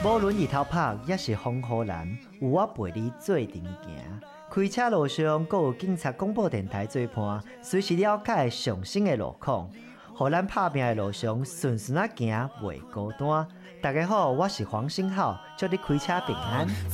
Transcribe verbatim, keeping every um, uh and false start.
无论日头晒，也是风雨蓝，有我陪你做阵行。开车路上，阁有警察广播电台做伴，随时了解上新的路况，互咱拍拼的路上顺顺啊行，袂孤单。大家好，我是黄星浩，祝你开车平安。